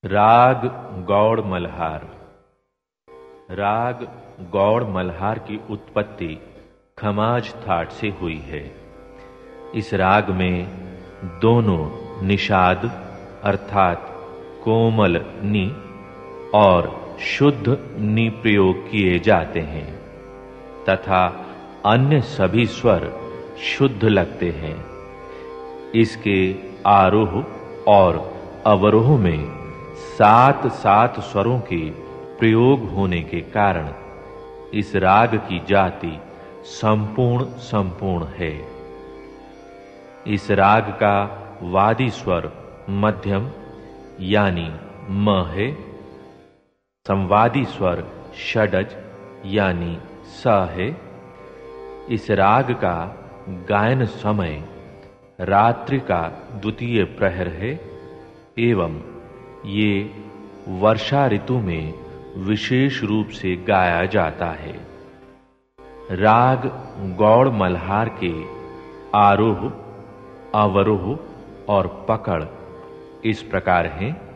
राग गौड़ मल्हार। राग गौड़ मल्हार की उत्पत्ति खमाज थाट से हुई है। इस राग में दोनों निषाद अर्थात कोमल नि और शुद्ध नि प्रयोग किए जाते हैं तथा अन्य सभी स्वर शुद्ध लगते हैं। इसके आरोह और अवरोह में 7 स्वरों के प्रयोग होने के कारण इस राग की जाति संपूर्ण है। इस राग का वादी स्वर मध्यम यानी म है। संवादी स्वर षडज यानी स है। इस राग का गायन समय रात्रि का द्वितीय प्रहर है एवं ये वर्षा ऋतु में विशेष रूप से गाया जाता है। राग गौड़ मल्हार के आरोह, अवरोह और पकड़ इस प्रकार हैं।